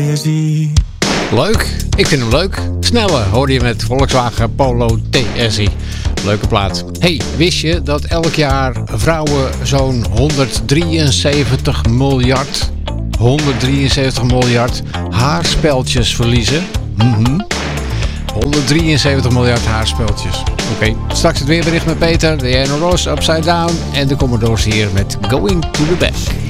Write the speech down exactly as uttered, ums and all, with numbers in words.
Leuk, ik vind hem leuk. Snelle hoorde je met Volkswagen Polo T S I. Leuke plaat. Hey, wist je dat elk jaar vrouwen zo'n honderddrieënzeventig miljard, honderddrieënzeventig miljard haarspeltjes verliezen? Mm-hmm. honderddrieënzeventig miljard haarspeltjes. Oké, okay. Straks het weerbericht met Peter, de Diana Ross, Upside Down en de Commodores hier met Going to the Best.